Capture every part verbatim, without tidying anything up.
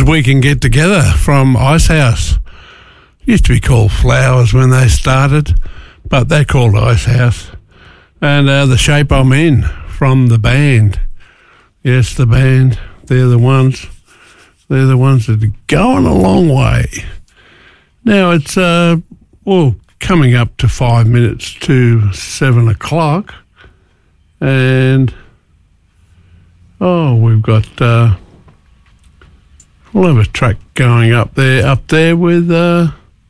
we can get together from Icehouse. Used to be called Flowers when they started, but they're called Icehouse. And uh, The Shape I'm In from the band. Yes, the band. They're the ones. They're the ones that are going a long way. Now it's uh, well coming up to five minutes to seven o'clock, and oh, we've got uh, we'll have a track going up there, up there with uh,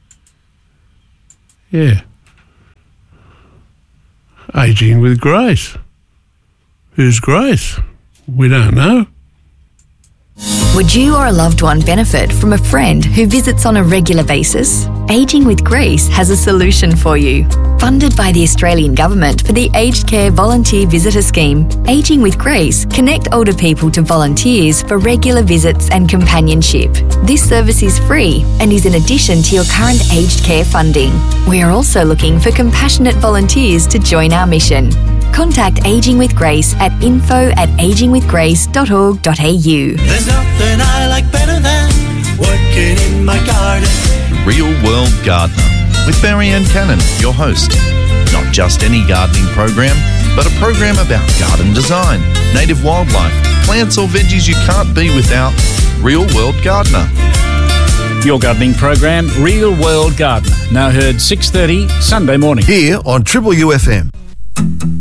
yeah, Aging with Grace. Who's Grace? We don't know. Would you or a loved one benefit from a friend who visits on a regular basis? Aging with Grace has a solution for you. Funded by the Australian Government for the Aged Care Volunteer Visitor Scheme, Aging with Grace connect older people to volunteers for regular visits and companionship. This service is free and is in addition to your current aged care funding. We are also looking for compassionate volunteers to join our mission. Contact Aging with Grace at info at aging with grace dot org dot a u. There's nothing I like better than working in my garden. Real World Gardener with Marianne Cannon, your host. Not just any gardening program, but a program about garden design, native wildlife, plants or veggies you can't be without. Real World Gardener. Your gardening program, Real World Gardener, now heard six thirty Sunday morning. Here on Triple U F M.